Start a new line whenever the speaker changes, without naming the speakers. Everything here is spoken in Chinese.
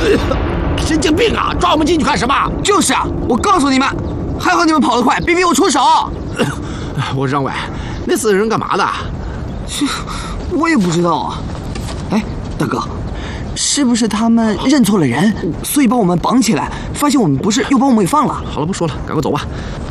神经病啊！抓我们进去干什么？
就是啊，我告诉你们，还好你们跑得快，别逼我出手。
我张伟，那4个人干嘛的？
我也不知道啊。哎，大哥，是不是他们认错了人，所以把我们绑起来？发现我们不是，又把我们给放了？
好了，不说了，赶快走吧。